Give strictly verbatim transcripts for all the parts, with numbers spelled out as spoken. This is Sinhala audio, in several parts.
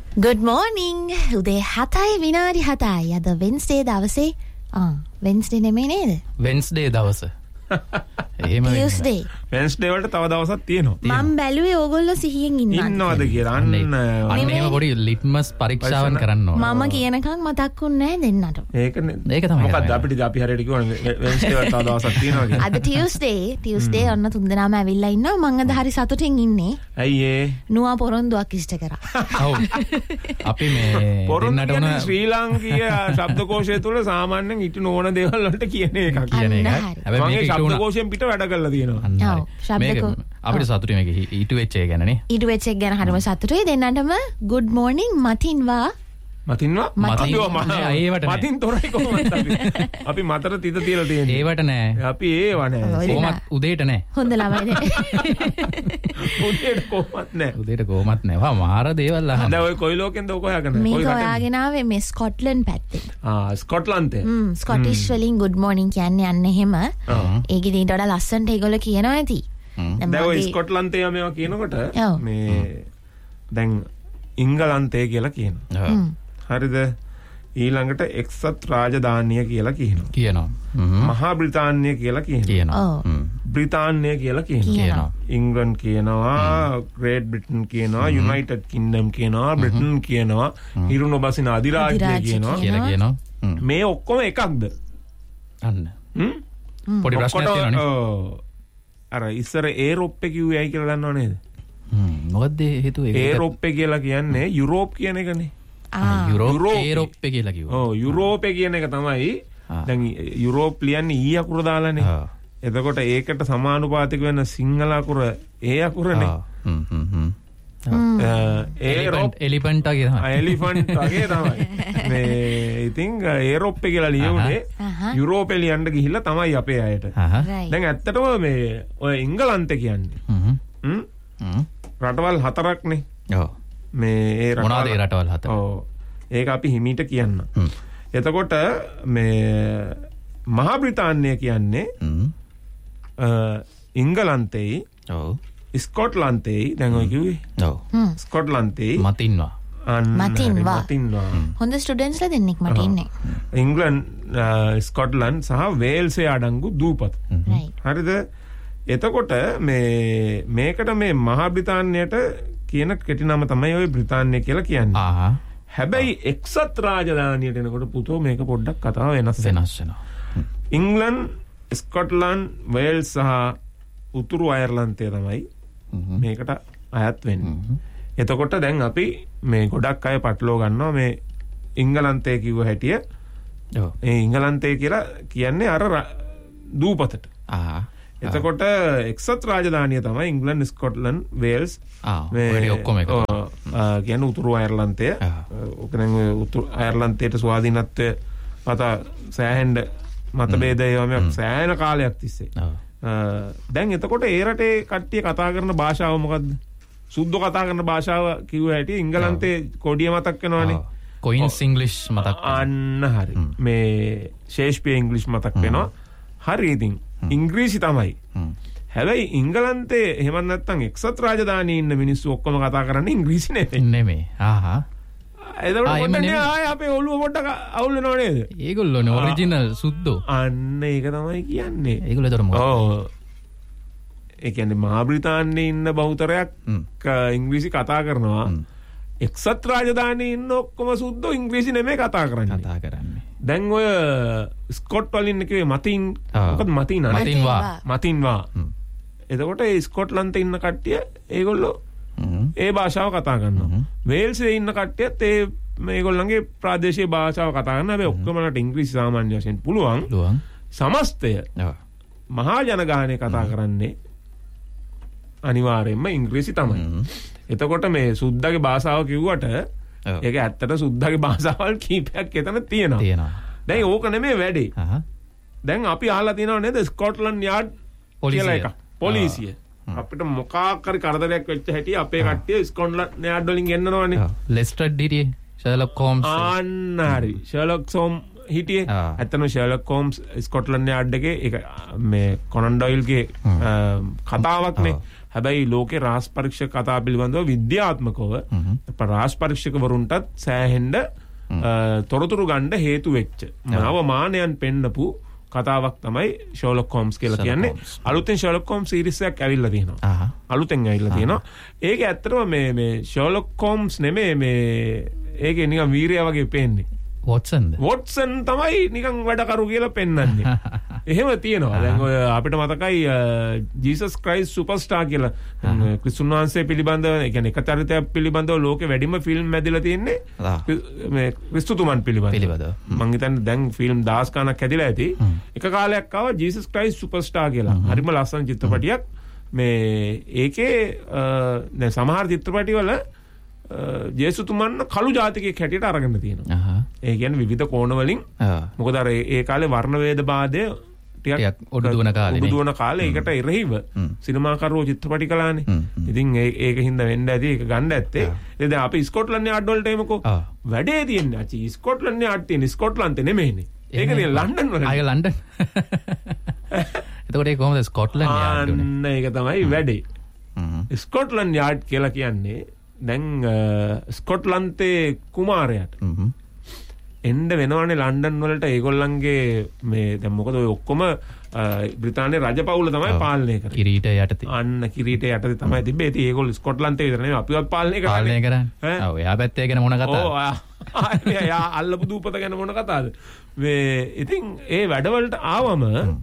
Good morning. උදේ හතයි විනාඩි හතයි. අද Wednesday දවසේ. ආ Wednesday නෙමෙයි නේද? Wednesday දවස. එහෙම Tuesday. Wednesday වලට තව දවසක් තියෙනවා. මම බැලුවේ ඕගොල්ලෝ සිහියෙන් ඉන්නවද? ඉන්නවද කියලා. අන්න අන්න එහෙම පොඩි ලිට්මස් පරීක්ෂාවන් කරන්න ඕන. මම කියනකම් මතක්ුන්නේ නැහැ දෙන්නට. ඒකනේ. ඒක තමයි. මොකද්ද අපිට අපි හරියට කිව්වනේ Wednesday වලට තව දවසක් තියෙනවා කියලා. අද Tuesday. Tuesday ඔන්න තුන්දෙනාම ඇවිල්ලා ඉන්නවා. මම අද හරි සතුටින් ඉන්නේ. ඇයි ඒ? නුවා පොරොන්දුවක් ඉෂ්ට කරා. ඔව්. අපි මේ දෙන්නට උන ශ්‍රී ලාංකීය ශබ්දකෝෂය තුල සාමාන්‍යයෙන් ඊට නොවන දේවල් වලට කියන එක කියන එක. හැබැයි මේක ශබ්දකෝෂයෙන් පිට වැඩ කරලා තියෙනවා. ඔව්. ශබ්දකෝ අපිට සතුටුයි මේක ඊට වෙච්ච එක ගැන නේ. ඊට වෙච්ච එක ගැන හරිම සතුටුයි. දෙන්නටම good morning මතින්වා. මතින්වා? ඒවට මතින් තොරයි කොහොමද අපි? අපි මතර තිත තියලා තියෙන්නේ. ඒවට නෑ. අපි ඒව නෑ. කොහොමත් උදේට නෑ. හොඳ ළමයිනේ. උදේට කොහොමත් නෑ. උදේට කොහොමත් නෑ. වා මාර දේවල් අහන්න. දැන් ඔය කොයි ලෝකෙන්ද ඔක හොයාගන්නේ? මේක හොයාගෙන ආවේ මේ ස්කොට්ලන්ඩ් පැත්තේ. ආ ස්කොට්ලන්තේ. හ්ම් ස්කොටිෂ් වලින් good morning කියන්නේ යන්නේ එහෙම. ඒකෙදි ඊට වඩා ලස්සනට ඒගොල්ලෝ කියනවා ඇති. දැන් ඔය ස්කොට්ලන්තේ මේවා කියනකොට මේ දැන් ඉංගලන්තේ කියලා කියනවා. හරිද? ඊළඟට එක්සත් රාජධානිය කියලා කියනවා. කියනවා. මහා බ්‍රිතාන්‍ය කියලා කියනවා. කියනවා. බ්‍රිතාන්‍ය කියලා කියනවා. ඉංග්ලන්ඩ් කියනවා, ග්‍රේට් බ්‍රිටන් කියනවා, යුනයිටඩ් කින්ග්ඩම් කියනවා, බ්‍රිටන් කියනවා, හිරු නොබසින අධිරාජ්‍ය කියනවා කියලා කියනවා. මේ ඔක්කොම එකක්ද? අන්න. පොඩි ප්‍රශ්නයක් තියෙනවනේ. ඔව්. අර ඉස්සර ඒරොප්පේ කිව්වේ ඇයි කියලා දන්නව නේද? හ්ම් මොකද්ද හේතුව ඒක? ඒරොප්පේ කියලා කියන්නේ යුරෝප් කියන එකනේ. ආ යුරෝප් ඒරොප්පේ කියලා කිව්වා. ඔව් යුරෝපේ කියන එක තමයි. දැන් යුරෝප් ලියන්නේ ඊ අකුර දාලානේ. එතකොට ඒකට සමානුපාතික වෙන සිංහල අකුර ඒ අකුරනේ. හ්ම් හ්ම් හ්ම්. ඒරොප් එලිෆන්ට් වගේ තමයි. එලිෆන්ට් වගේ තමයි. මේ ඉතින් ඒරොප්පේ කියලා ලියුනේ යුරෝපේ ලියන්න ගිහිල්ලා තමයි අපේ අයට. දැන් ඇත්තටම මේ ඔය ඉංගලන්තේ කියන්නේ. හ්ම් හ්ම්. රටවල් හතරක්නේ. ඔව්. මේ ඒ රටවල් මොනවාද ඒ රටවල් හතර? ඔව්. ඒක අපි හිමීට කියන්න. එතකොට මේ මහා බ්‍රිතාන්‍ය කියන්නේ ඉංගලන්තේ ඔව් ස්කොට්ලන්තේ දැන් ඔය කිව්වේ. ඔව්. ස්කොට්ලන්තේ මතින්වා. මතින්වා. මතින්වා. හොඳ ස්ටුඩන්ට්ස්ලා දෙන්නෙක් මට ඉන්නේ. ඉංග්ලන්ඩ් ස්කොට්ලන්ඩ් සහ වේල්සේ අඩංගු දූපත. හරිද? එතකොට මේ මේකට මේ මහා බ්‍රිතාන්‍යයට කියන කෙටි නම තමයි ඔය බ්‍රිතාන්‍ය කියලා කියන්නේ. ආහා. හැබැයි එක්සත් රාජධානියට එනකොට පුතෝ මේක පොඩ්ඩක් කතාව වෙනස් වෙනස් වෙනවා. ඉංග්ලන්ඩ්, ස්කොට්ලන්ඩ්, වේල්ස් සහ උතුරු අයර්ලන්තය තමයි මේකට අයත් වෙන්නේ. එතකොට දැන් අපි මේ ගොඩක් අය පටලව ගන්නවා මේ ඉංගලන්තය කිව්ව හැටිය. ඔව්. ඒ ඉංගලන්තය කියලා කියන්නේ අර දූපතට. ආහා. එතකොට එක්සත් රාජධානිය තමයි ඉංග්ලන්ඩ්, ස්කොට්ලන්ඩ්, වේල්ස්. ආ මේ ඔක්කොම එක. කියන්නේ උතුරු අයර්ලන්තය. ඔක දැන් උතුරු අයර්ලන්තයට ස්වාධීනත්වය මත සෑහෙන්න මතභේද ඒවා සෑහෙන කාලයක් තිස්සේ. දැන් එතකොට ඒ රටේ කට්ටිය කතා කරන භාෂාව මොකද්ද? සුද්ධ කතා කරන භාෂාව කිව්ව හැටි ඉංගලන්තේ කොඩිය මතක් වෙනවනේ. කොයින්ස් ඉංග්ලිෂ් මතක්. අන්න හරි. මේ ෂේක්ස්පියර් ඉංග්ලිෂ් මතක් වෙනවා. හරි ඉතින් ඉංග්‍රීසි තමයි. හැබැයි ඉංගලන්තේ එහෙම නැත්නම් එක්සත් රාජධානියේ ඉන්න මිනිස්සු ඔක්කොම කතා කරන්නේ ඉංග්‍රීසි නෙමෙයි. නෙමෙයි. ආහා. එතකොට පොඩ්ඩක් ආයේ අපේ ඔළුව පොඩ්ඩක් අවුල් වෙනව නේද? ඒගොල්ලෝනේ ඔරිජිනල් සුද්ධෝ. අන්න ඒක තමයි කියන්නේ. ඒගොල්ලෝ ඒතර මොකක්ද? ඔව්. ඒ කියන්නේ මහා බ්‍රිතාන්‍යයේ ඉන්න බහුතරයක් ඉංග්‍රීසි කතා කරනවා. එක්සත් රාජධානියේ ඉන්න ඔක්කොම සුද්ධෝ ඉංග්‍රීසි නෙමෙයි කතා කරන්නේ. කතා කරන්නේ. දැන් ඔය ස්කොට් වලින් කිව්වේ මතින් මොකද මතින් අනේ මතින්වා. මතින්වා. එතකොට ඒ ස්කොට්ලන්තේ ඉන්න කට්ටිය ඒගොල්ලෝ ඒ භාෂාව කතා කරනවා. වේල්ස්ේ ඉන්න කට්ටියත් ඒ මේගොල්ලන්ගේ ප්‍රාදේශීය භාෂාව කතා කරනවා. හැබැයි ඔක්කොමලට ඉංග්‍රීසි සාමාන්‍ය වශයෙන් පුළුවන්. පුළුවන්. සමස්තය මහා ජනගහනය කතා කරන්නේ අනිවාර්යයෙන්ම ඉංග්‍රීසි තමයි. එතකොට මේ සුද්දගේ භාෂාව කිව්වට ඒක ඇත්තට සුද්දගේ භාෂාවල් කීපයක් එතන තියෙනවා. තියෙනවා. දැන් ඕක නෙමෙයි වැඩේ. දැන් අපි අහලා තියෙනව නේද ස්කොට්ලන්ඩ් යාඩ් කියලා එකක්. පොලිසිය. අපිට මොකක් හරි කරදරයක් වෙච්ච හැටි අපේ කට්ටිය ස්කොට්ලන්ඩ් යාඩ් වලින් ගෙන්නනවනේ. ලෙස්ටර්ඩ් හිටියේ ෂර්ලොක් හෝම්ස්. අන්න හරි. ෂර්ලොක් හෝම්ස් හිටියේ. ඇත්තම ෂර්ලොක් හෝම්ස් ස්කොට්ලන්ඩ් යාඩ් එකේ ඒක මේ කොනන් ඩොයිල්ගේ කතාවක්නේ. හැබැයි ලෝකේ රාජ පරීක්ෂක කතා පිළිබඳව විද්‍යාත්මකව රාජ පරීක්ෂකවරුන්ටත් සෑහෙන්න තොරතුරු ගන්න හේතු වෙච්ච නව මානයන් පෙන්නපු කතාවක් තමයි ෂර්ලොක් හෝම්ස් කියලා කියන්නේ. අලුතෙන් ෂර්ලොක් හෝම්ස් සීරීස් එකක් ඇවිල්ලා තියෙනවා. අලුතෙන් ඇවිල්ලා තියෙනවා. ඒක ඇත්තටම මේ මේ ෂර්ලොක් හෝම්ස් නෙමෙයි මේ ඒකේ නිකන් වීරයා වගේ පේන්නේ. වොට්සන්ද? වොට්සන් තමයි නිකන් වැඩකරු කියලා පෙන්වන්නේ. එහෙම තියෙනවා. දැන් ඔය අපිට මතකයි ජීසස් ක්‍රයිස්ට් සුපර්ස්ටාර් කියලා ක්‍රිස්තුන් වහන්සේ පිළිබඳව, ඒ කියන්නේ එක චරිතයක් පිළිබඳව ලෝකෙ වැඩිම ෆිල්ම් ඇදලා තියෙන්නේ මේ ක්‍රිස්තුතුමන් පිළිබඳව. මං හිතන්නේ දැන් ෆිල්ම් දහස් ගණක් ඇදලා ඇති. එක කාලයක් ආවා ජීසස් ක්‍රයිස්ට් සුපර්ස්ටාර් කියලා. හරිම ලස්සන චිත්‍රපටියක්. මේ ඒකේ දැන් සමහර චිත්‍රපටිවල ජේසුතුමන් කළු ජාතිකයෙක් හැටියට අරගෙන තියෙනවා. ඒ කියන්නේ විවිධ කෝණ වලින්. මොකද අර ඒ කාලේ වර්ණ වේද බාධය ටිකක් උඩුදුවන කාලේ නේ. උඩුදුවන කාලේ ඒකට එරෙහිව සිනමාකරුවෝ චිත්‍රපටි කළානේ. ඉතින් ඒ ඒක හින්දා වෙන්න ඇති ඒක ගන්න ඇත්තේ. ඉතින් දැන් අපි ස්කොට්ලන්ඩ් යාඩ් වලට එමුකෝ. වැඩේ තියෙන්නේ අචි ස්කොට්ලන්ඩ් යාඩ් තියෙන ස්කොට්ලන්තේ නෙමෙයිනේ. ඒක නේ ලන්ඩන් වල. ආයේ ලන්ඩන්. එතකොට ඒ කොහොමද ස්කොට්ලන්ඩ් යාඩ් උනේ? අන්න ඒක තමයි වැඩේ. ස්කොට්ලන්ඩ් යාඩ් කියලා කියන්නේ දැන් ස්කොට්ලන්තේ කුමාරයාට එන්න වෙනවනේ ලන්ඩන් වලට ඒගොල්ලන්ගේ මේ දැන් මොකද ඔය ඔක්කොම බ්‍රිතාන්‍ය රජපෞල තමයි පාලනය කරන්නේ. කිරීට යටතේ. අන්න කිරීට යටතේ තමයි තිබ්බේ. ඉතින් ඒගොල්ලෝ ස්කොට්ලන්තේ විතර නෙමෙයි අපිවත් පාලනය කරන්නේ. පාලනය කරන්නේ. ඔව් එයා පැත්තේ ගැන මොන කතාවද? ඔව් එයා අල්ලපු දූපත ගැන මොන කතාවද? මේ ඉතින් ඒ වැඩවලට ආවම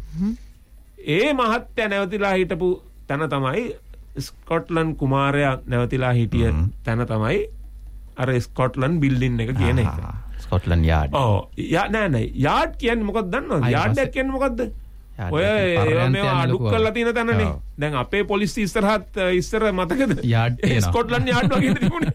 ඒ මහත්තයා නැවතිලා හිටපු තැන තමයි ස්කොට්ලන්ඩ් කුමාරයා නැවතිලා හිටිය තැන තමයි අර ස්කොට්ලන්ඩ් බිල්ඩින් එක කියන එක. Scotland yard. ඔව් යා නෑ නෑ යාඩ් කියන්නේ මොකක්ද දන්නවද? යාඩ් එක කියන්නේ මොකක්ද? ඔය මේවා අඩු කරලා තියෙන තැනනේ. දැන් අපේ පොලිසිය ඉස්සරහත් ඉස්සර මතකද? යාඩ් තියෙනවා. ස්කොට්ලන්ඩ් යාඩ් වගේ තිබුණේ.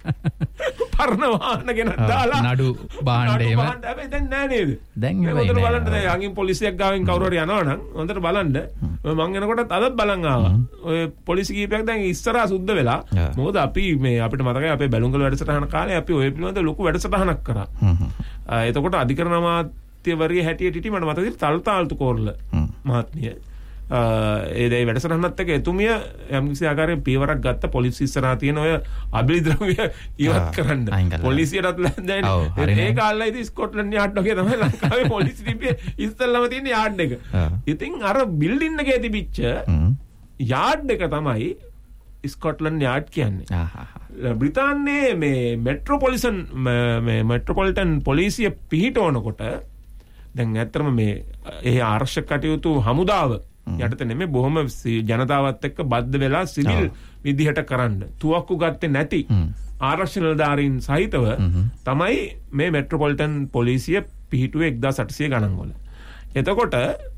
පරණ වාහන ගෙනත් දාලා නඩු බාණ්ඩ එහෙම. හැබැයි දැන් නෑ නේද? දැන් හොඳට බලන්න දැන් යකින් පොලිසියක් ගාවෙන් කවුරු හරි යනවා නම් හොඳට බලන්න. මං එනකොටත් අදත් බලන් ආවා. ඔය පොලිසි කීපයක් දැන් ඉස්සරහා සුද්ධ වෙලා. මොකද අපි මේ අපිට මතකයි අපේ බැලුම්ගල වැඩසටහන කාලේ අපි ඔය පිළිබඳව ලොකු වැඩසටහනක් කරා. එතකොට අධිකරණ අමාත්‍යවරිය හැටියට හිටි මට මතකයි තල්තාල්තු කෝරළ මහත්මිය. ඒ දැයි වැඩසටහනත් එක්ක එතුමිය යම්කිසි ආකාරයෙන් පියවරක් ගත්ත පොලිසිය ඉස්සරහා තියෙන ඔය අබිලිද්‍රව්‍ය ඉවත් කරන්න. පොලිසියටත් දැන් ඒ කාලේ ඉතින් ස්කොට්ලන්ඩ් යාඩ් වගේ තමයි ලංකාවේ පොලිසිය තිබ්බේ ඉස්සෙල්ලාම තියෙන යාඩ් එක. ඉතින් අර බිල්ඩින් එකේ තිබිච්ච යාඩ් එක තමයි ස්කොට්ලන්ඩ් යාඩ් කියන්නේ. බ්‍රිතාන්‍යයේ මේ මෙට්‍රොපොලිටන් මේ මෙට්‍රොපොලිටන් පොලිසිය පිහිටවනකොට දැන් ඇත්තටම මේ ඒ ආරක්ෂක කටයුතු හමුදාව යටතේ නෙමෙයි බොහොම ජනතාවත් එක්ක බද්ධ වෙලා සිවිල් විදිහට කරන්න තුවක්කු ගත්තේ නැති ආරක්ෂක නිලධාරීන් සහිතව තමයි මේ මෙට්‍රොපොලිටන් පොලිසිය පිහිටුවේ එක්දාස් අටසිය ගණන් වල. එතකොට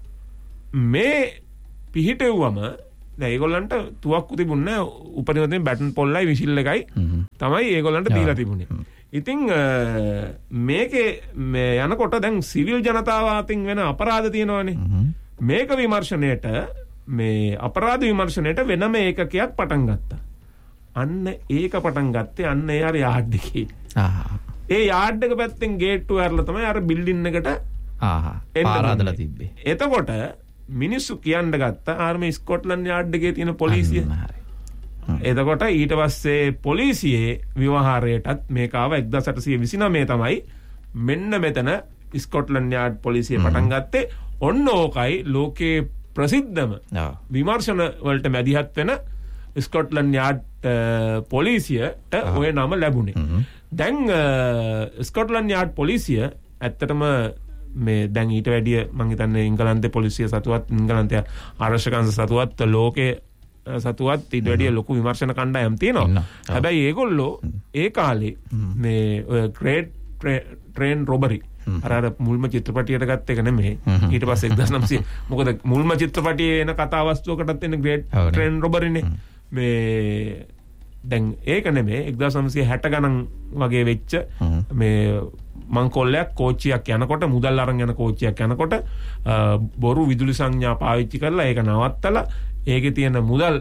මේ පිහිටෙව්වම දැන් ඒගොල්ලන්ට තුවක්කු තිබුණේ උපරිමයෙන් බැටන් පොල්ලයි විසිල් එකයි තමයි ඒගොල්ලන්ට දීලා තිබුණේ. ඉතින් මේකේ මේ යනකොට දැන් සිවිල් ජනතාව අතින් වෙන අපරාධ තියෙනවානේ. මේක විමර්ශනයේට මේ අපරාධ විමර්ශනයේට වෙනම ඒකකයක් පටන් ගත්තා. අන්න ඒක පටන් ගත්තේ අන්න ඒ අර යාඩ් එකේ. ඒ යාඩ් එක පැත්තෙන් ගේට්ටුව ඇරලා තමයි අර බිල්ඩින් එකට පාරාදලා තිබ්බේ. එතකොට මිනිස්සු කියන්න ගත්තා ආර මේ ස්කොට්ලන්ඩ් යාඩ් එකේ තියෙන පොලිසිය. එතකොට ඊට පස්සේ පොලිසියේ ව්‍යවහාරයටත් මේක ආව එක්දාස් අටසිය විසිනවය තමයි මෙන්න මෙතන ස්කොට්ලන්ඩ් යාඩ් පොලිසිය පටන් ගත්තේ. ඔන්න ඕකයි ලෝකේ ප්‍රසිද්ධම විමර්ශන වලට මැදිහත් වෙන ස්කොට්ලන්ඩ් යාඩ් පොලිසියට ඔය නම ලැබුණේ. දැන් ස්කොට්ලන්ඩ් යාඩ් පොලිසිය ඇත්තටම මේ දැන් ඊට වැඩිය මං හිතන්නේ ඉංගලන්තේ පොලිසිය සතුවත් ඉංගලන්තයේ ආරක්ෂක අංශ සතුවත් ලෝකේ සතුවත් ඊට වැඩිය ලොකු විමර්ශන කණ්ඩායම් තියෙනවා. හැබැයි ඒගොල්ලෝ ඒ කාලේ මේ ග්‍රේට් ට්‍රේන් රොබරි අර අර මුල්ම චිත්‍රපටියට ගත්ත එක නෙමෙයි. ඊට පස්සේ එක්දාස් නවසිය මොකද මුල්ම චිත්‍රපටියේ එන කතා වස්තුවකටත් එන ග්‍රේට් ට්‍රේන් රොබරිනේ. මේ දැන් ඒක නෙමෙයි එක්දාස් නවසිය හැට ගණන් වගේ වෙච්ච මේ මංකොල්ලයක් කෝච්චියක් යනකොට මුදල් අරන් යන කෝච්චියක් යනකොට බොරු විදුලි සංඥා පාවිච්චි කරලා ඒක නවත්තලා ඒකේ තියෙන මුදල්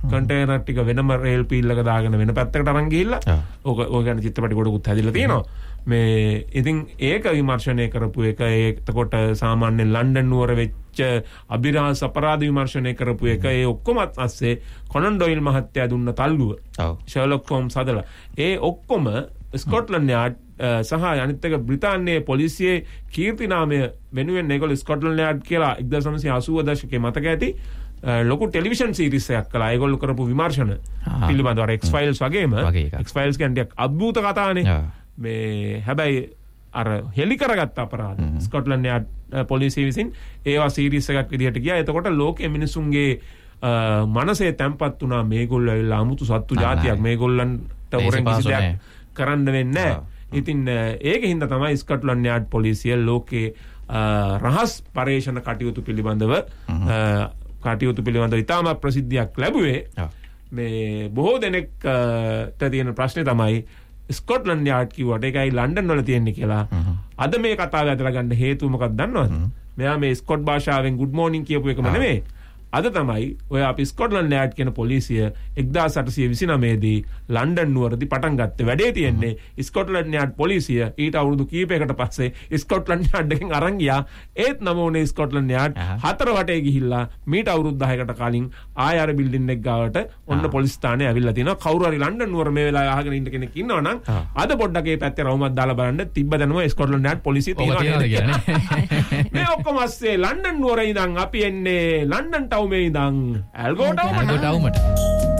කන්ටේනර් ටික වෙනම රේල් පීල් එක දාගෙන වෙන පැත්තකට අරන් ගිහිල්ලා ඕක ඕක ගැන චිත්‍රපටි ගොඩකුත් හැදිලා තියෙනවා. මේ ඉතින් ඒක විමර්ශනය කරපු එක එතකොට සාමාන්‍ය ලන්ඩන් නුවර වෙච්ච අභිරහස් අපරාධ විමර්ශනය කරපු එක ඒ ඔක්කොම අස්සේ කොනන් ඩොයිල් මහත්තයා දුන්න තල්ලුව ෂර්ලොක් හෝම්ස් හදලා ඒ ඔක්කොම ස්කොට්ලන්ඩ් යාඩ් සහ අනිත් එක බ්‍රිතාන්‍යයේ පොලිසියේ කීර්තිනාමය වෙනුවෙන් ඒගොල්ලෝ ස්කොට්ලන්ඩ් යාඩ් කියලා එක්දාස් නවසිය අසූව දශකයේ මතක ඇති ලොකු ටෙලිවිෂන් සීරීස් එකක් කළා. ඒගොල්ලෝ කරපු විමර්ශන පිළිබඳව අර එක්ස් ෆයිල්ස් වගේම එක්ස් ෆයිල්ස් කියන්නේ අද්භූත කතානේ. මේ හැබැයි අර හෙලි කරගත්ත අපරාධ ස්කොට්ලන්ඩ් යාඩ් පොලිසිය විසින් ඒවා සීරීස් එකක් විදිහට ගියා. එතකොට ලෝකයේ මිනිසුන්ගේ මනසේ තැම්පත් වුණා මේගොල්ලෝ ඇවිල්ලා අමුතු සත්තු జాතියක් මේගොල්ලන්ට හොරෙන් කිසි දෙයක් කරන්න වෙන්නේ නැහැ. ඉතින් ඒක හින්දා තමයි ස්කොට්ලන්ඩ් යාඩ් පොලිසිය ලෝකේ රහස් පරීක්ෂණ කටයුතු පිළිබඳව කටයුතු පිළිබඳව ඉතාමත් ප්‍රසිද්ධියක් ලැබුවේ. මේ බොහෝ දෙනෙක්ට තියෙන ප්‍රශ්නේ තමයි ස්කොට්ලන්ඩ් යාඩ් කිව්වට ඒකයි ලන්ඩන් වල තියෙන්නේ කියලා. අද මේ කතාව ඇදලා ගන්න හේතුව මොකක්ද දන්නවද? මෙයා මේ ස්කොට් භාෂාවෙන් good morning කියපු එකම නෙමෙයි. අද තමයි ඔය අපි ස්කොට්ලන්ඩ් යාඩ් කියන පොලිසිය එක්දාස් අටසිය විසිනවය දී ලන්ඩන් නුවරදී පටන් ගත්තේ. වැඩේ තියෙන්නේ ස්කොට්ලන්ඩ් යාඩ් පොලිසිය ඊට අවුරුදු කීපයකට පස්සේ ස්කොට්ලන්ඩ් යාඩ් එකෙන් අරන් ගියා. ඒත් නම උනේ ස්කොට්ලන්ඩ් යාඩ් හතර වටේ ගිහිල්ලා මීට අවුරුදු දහයකට කලින් ආය අර බිල්ඩින් එක ගාවට ඔන්න පොලිස් ස්ථානයේ ඇවිල්ලා තිනවා. කවුරු හරි ලන්ඩන් නුවර මේ වෙලාවේ අහගෙන ඉන්න කෙනෙක් ඉන්නවා නම් අද පොඩ්ඩක් ඒ පැත්තේ රවුමක් දාලා බලන්න තිබ්බ දැනුම ස්කොට්ලන්ඩ් යාඩ් පොලිසිය තියෙනවා. මේ ඔක්කොම ඇස්සේ ලන්ඩන් නුවරේ ඉඳන් අපි එන්නේ ලන්ඩන් ටවුමේ ඉඳන් ඇල්ගෝ ටවුමට.